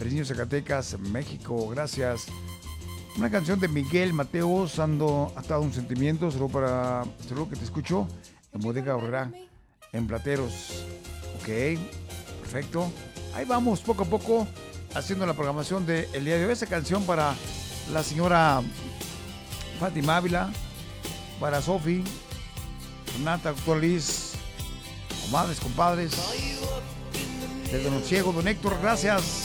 Fresnillo, Zacatecas, México. Gracias. Una canción de Miguel Mateos, ando hasta un sentimiento. Seguro que te escucho en Bodega Aurrera, en Plateros. Ok, perfecto. Ahí vamos, poco a poco, haciendo la programación del día de hoy. Esa canción para la señora Fátima Ávila, para Sofi, Renata, doctor Liz, comadres, compadres, de Don Ciego, Don Héctor, gracias.